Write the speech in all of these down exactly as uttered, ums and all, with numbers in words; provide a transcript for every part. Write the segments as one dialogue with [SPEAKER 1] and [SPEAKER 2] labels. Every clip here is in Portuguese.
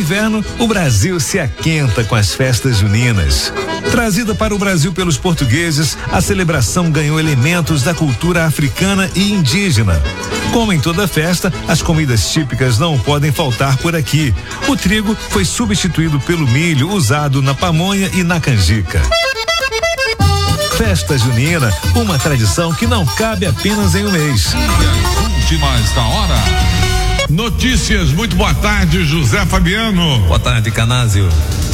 [SPEAKER 1] inverno, o Brasil se aquenta com as festas juninas. Trazida para o Brasil pelos portugueses, a celebração ganhou elementos da cultura africana e indígena. Como em toda festa, as comidas típicas não podem faltar por aqui. O trigo foi substituído pelo milho usado na pamonha e na canjica. Festa junina, uma tradição que não cabe apenas em um mês.
[SPEAKER 2] Últimas da hora. Notícias, muito boa tarde, José Fabiano.
[SPEAKER 1] Boa tarde, Canásio.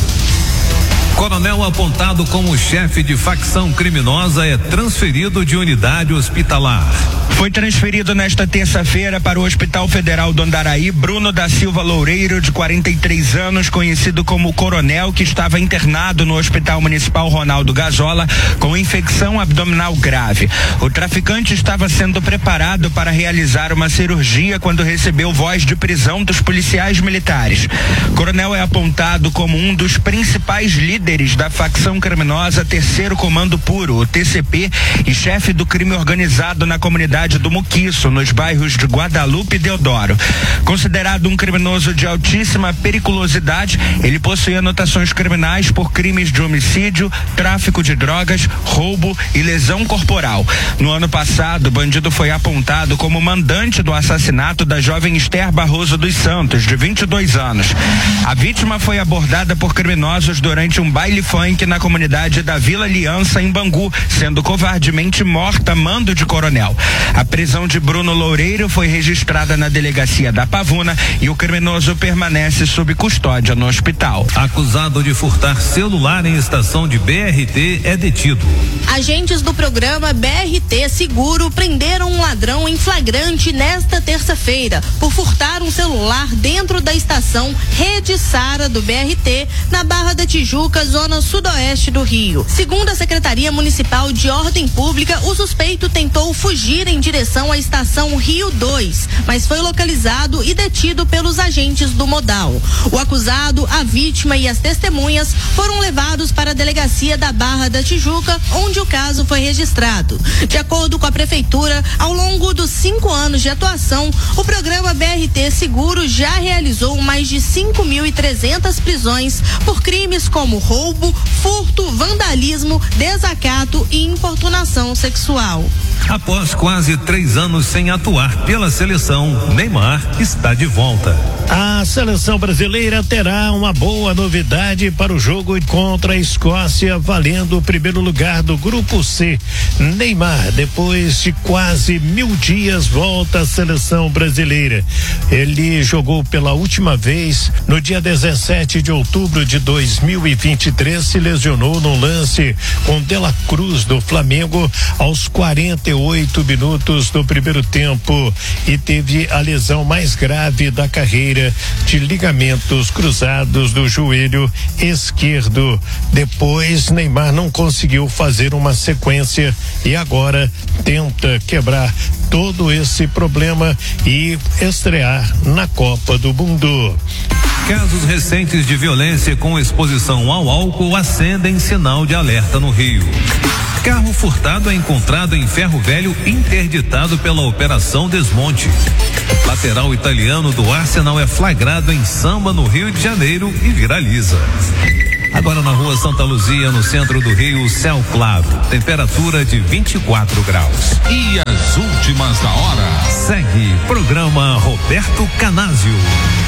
[SPEAKER 1] Coronel apontado como chefe de facção criminosa é transferido de unidade hospitalar.
[SPEAKER 3] Foi transferido nesta terça-feira para o Hospital Federal do Andaraí Bruno da Silva Loureiro, de quarenta e três anos, conhecido como Coronel, que estava internado no Hospital Municipal Ronaldo Gazola com infecção abdominal grave. O traficante estava sendo preparado para realizar uma cirurgia quando recebeu voz de prisão dos policiais militares. Coronel é apontado como um dos principais líderes da facção criminosa Terceiro Comando Puro, o T C P, e chefe do crime organizado na comunidade do Muquiço, nos bairros de Guadalupe e Deodoro. Considerado um criminoso de altíssima periculosidade, ele possui anotações criminais por crimes de homicídio, tráfico de drogas, roubo e lesão corporal. No ano passado, o bandido foi apontado como mandante do assassinato da jovem Esther Barroso dos Santos, de vinte e dois anos. A vítima foi abordada por criminosos durante um baile funk na comunidade da Vila Aliança, em Bangu, sendo covardemente morta a mando de Coronel. A prisão de Bruno Loureiro foi registrada na delegacia da Pavuna e o criminoso permanece sob custódia no hospital.
[SPEAKER 1] Acusado de furtar celular em estação de B R T é detido.
[SPEAKER 4] Agentes do programa B R T Seguro prenderam um ladrão em flagrante nesta terça-feira por furtar um celular dentro da estação Rede Sara do B R T, na Barra da Tijuca, zona sudoeste do Rio. Segundo a Secretaria Municipal de Ordem Pública, o suspeito tentou fugir em direção à estação Rio dois, mas foi localizado e detido pelos agentes do Modal. O acusado, a vítima e as testemunhas foram levados para a delegacia da Barra da Tijuca, onde o caso foi registrado. De acordo com a prefeitura, ao longo dos cinco anos de atuação, o programa B R T Seguro já realizou mais de cinco mil e trezentas prisões por crimes como roubo, furto, vandalismo, desacato e importunação sexual.
[SPEAKER 1] Após quase três anos sem atuar pela seleção, Neymar está de volta.
[SPEAKER 5] A seleção brasileira terá uma boa novidade para o jogo contra a Escócia, valendo o primeiro lugar do Grupo C. Neymar, depois de quase mil dias, volta à seleção brasileira. Ele jogou pela última vez no dia dezessete de outubro de dois mil e vinte e três, se lesionou num lance com De La Cruz do Flamengo aos quarenta e oito minutos do primeiro tempo e teve a lesão mais grave da carreira, de ligamentos cruzados do joelho esquerdo. Depois, Neymar não conseguiu fazer uma sequência e agora tenta quebrar todo esse problema e estrear na Copa do Mundo.
[SPEAKER 1] Casos recentes de violência com exposição ao álcool acendem sinal de alerta no Rio. Carro furtado é encontrado em Ferro Velho, interditado pela Operação Desmonte. Lateral italiano do Arsenal é flagrado em samba no Rio de Janeiro e viraliza. Agora na rua Santa Luzia, no centro do Rio, céu claro, temperatura de vinte e quatro graus.
[SPEAKER 2] E as últimas da hora.
[SPEAKER 1] Segue programa Roberto Canásio.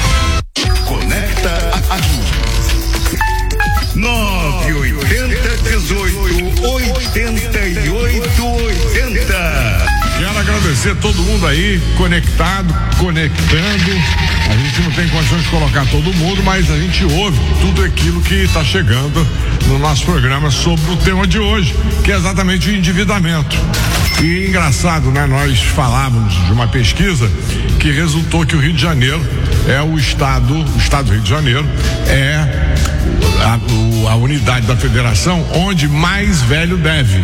[SPEAKER 6] Conecta aqui. nove oitenta dezoito oitenta e oito oitenta.
[SPEAKER 2] Quero agradecer todo mundo aí, conectado, conectando. A gente não tem condições de colocar todo mundo, mas a gente ouve tudo aquilo que está chegando no nosso programa sobre o tema de hoje, que é exatamente o endividamento. E engraçado, né? Nós falávamos de uma pesquisa que resultou que o Rio de Janeiro é o estado, o estado do Rio de Janeiro é a, a unidade da federação onde mais velho deve.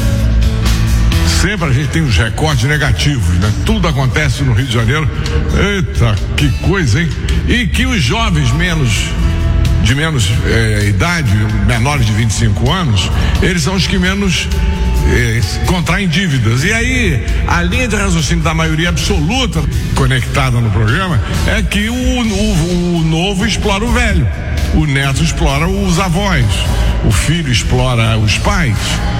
[SPEAKER 2] Sempre a gente tem os recortes negativos, né? Tudo acontece no Rio de Janeiro. Eita, que coisa, hein? E que os jovens menos de menos eh, idade, menores de vinte e cinco anos, eles são os que menos eh, contraem dívidas. E aí, a linha de raciocínio da maioria absoluta conectada no programa é que o, o, o novo explora o velho, o neto explora os avós, o filho explora os pais.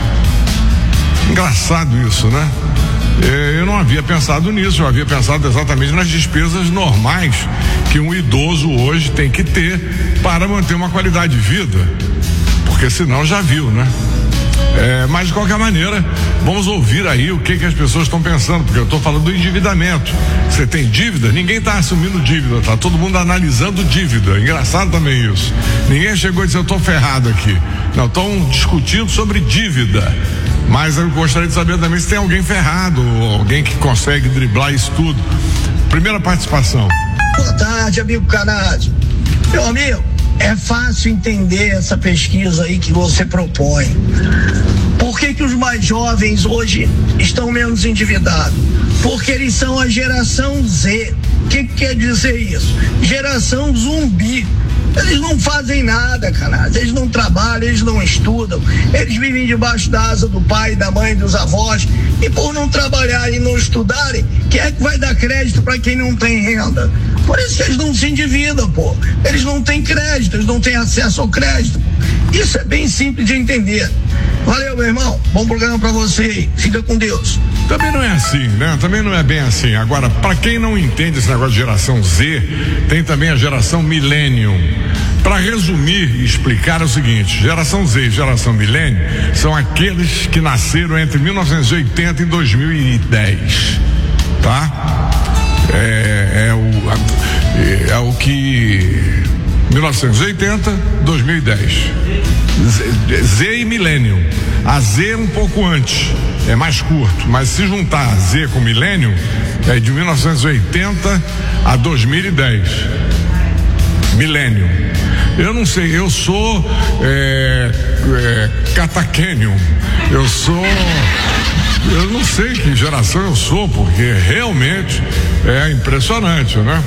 [SPEAKER 2] Engraçado isso, né? Eu não havia pensado nisso, eu havia pensado exatamente nas despesas normais que um idoso hoje tem que ter para manter uma qualidade de vida, porque senão já viu, né? É, mas de qualquer maneira, vamos ouvir aí o que, que as pessoas estão pensando, porque eu estou falando do endividamento. Você tem dívida? Ninguém está assumindo dívida, tá todo mundo analisando dívida. Engraçado também isso. Ninguém chegou e disse, eu estou ferrado aqui. Não, estão discutindo sobre dívida. Mas eu gostaria de saber também se tem alguém ferrado, ou alguém que consegue driblar isso tudo. Primeira participação.
[SPEAKER 7] Boa tarde, amigo Canásio. Meu amigo, é fácil entender essa pesquisa aí que você propõe. Por que que os mais jovens hoje estão menos endividados? Porque eles são a geração Z. O que que quer dizer isso? Geração zumbi. Eles não fazem nada, cara. Eles não trabalham, eles não estudam. Eles vivem debaixo da asa do pai, da mãe, dos avós. E por não trabalharem e não estudarem, quem é que vai dar crédito para quem não tem renda? Por isso que eles não se endividam, pô. Eles não têm crédito, eles não têm acesso ao crédito. Isso é bem simples de entender. Valeu, meu irmão. Bom programa pra você aí. Fica com Deus.
[SPEAKER 2] Também não é assim, né? Também não é bem assim. Agora, para quem não entende esse negócio de geração Z, tem também a geração Millennium. Para resumir e explicar é o seguinte: geração Z e geração Millennium são aqueles que nasceram entre mil novecentos e oitenta e dois mil e dez, tá? É, é o é, é o que mil novecentos e oitenta, dois mil e dez. Z, Z e Millennium. A Z é um pouco antes, é mais curto, mas se juntar a Z com Millennium, é de mil novecentos e oitenta a dois mil e dez. Millennium. Eu não sei, eu sou é, é, Cataquenium. Eu sou. Eu não sei que geração eu sou, porque realmente é impressionante, né?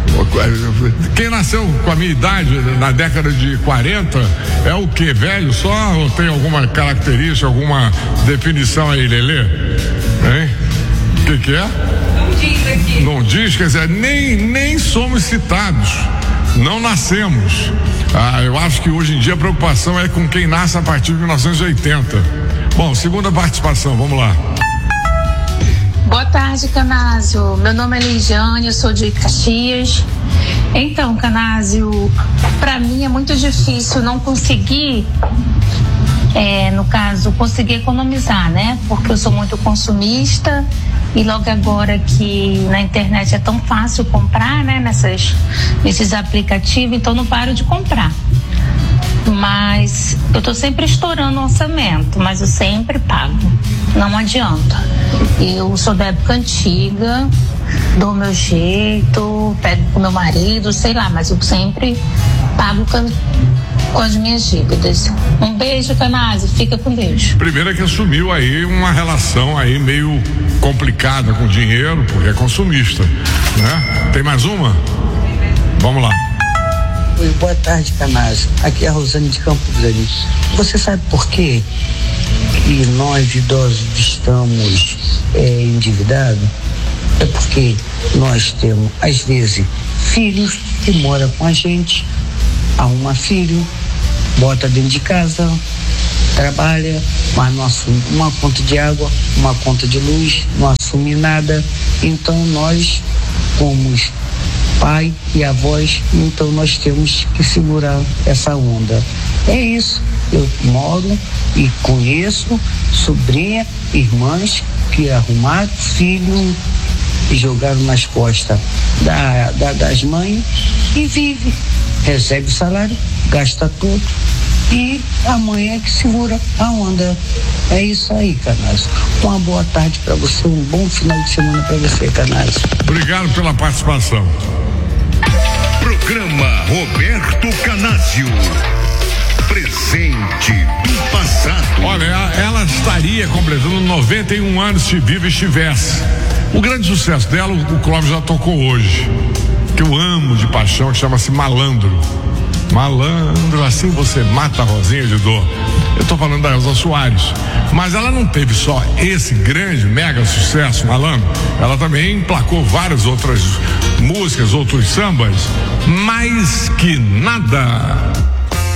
[SPEAKER 2] Quem nasceu com a minha idade na década de quarenta é o que? Velho só ou tem alguma característica, alguma definição aí, Lelê? Hein? O que que é?
[SPEAKER 8] Não diz aqui.
[SPEAKER 2] Não diz, quer dizer, nem, nem somos citados. Não nascemos. Ah, eu acho que hoje em dia a preocupação é com quem nasce a partir de mil novecentos e oitenta. Bom, segunda participação, vamos lá.
[SPEAKER 8] Boa tarde, Canásio. Meu nome é Ligiane, eu sou de Caxias. Então, Canásio, para mim é muito difícil não conseguir, é, no caso, conseguir economizar, né? Porque eu sou muito consumista e logo agora que na internet é tão fácil comprar, né? Nessas, nesses aplicativos, então não paro de comprar. Mas eu tô sempre estourando o orçamento, mas eu sempre pago, não adianta. Eu sou da época antiga, dou meu jeito, pego com meu marido, sei lá, mas eu sempre pago com, com as minhas dívidas. Um beijo, Canásio, fica com Deus.
[SPEAKER 2] Primeiro é que assumiu aí uma relação aí meio complicada com dinheiro, porque é consumista, né? Tem mais uma? Vamos lá.
[SPEAKER 9] Oi, boa tarde, Canásio. Aqui é a Rosane de Campo Grande. Você sabe por quê que nós idosos estamos é, endividados? É porque nós temos, às vezes, filhos que moram com a gente, arruma filho, bota dentro de casa, trabalha, mas não assume uma conta de água, uma conta de luz, não assume nada. Então nós, como pai e avós, então nós temos que segurar essa onda. É isso. Eu moro e conheço sobrinha, irmãs que arrumaram filho e jogaram nas costas da, da, das mães e vive, recebe o salário, gasta tudo e a mãe é que segura a onda. É isso aí, Canásio. Uma boa tarde para você, um bom final de semana para você, Canásio.
[SPEAKER 2] Obrigado pela participação.
[SPEAKER 6] Programa Roberto Canásio. Presente do passado.
[SPEAKER 2] Olha, ela estaria completando noventa e um anos se viva estivesse. O grande sucesso dela, o Clóvis já tocou hoje, que eu amo de paixão, que chama-se Malandro. Malandro, assim você mata a Rosinha de dor. Eu tô falando da Elza Soares. Mas ela não teve só esse grande, mega sucesso, Malandro. Ela também emplacou várias outras músicas, outros sambas. Mais que nada.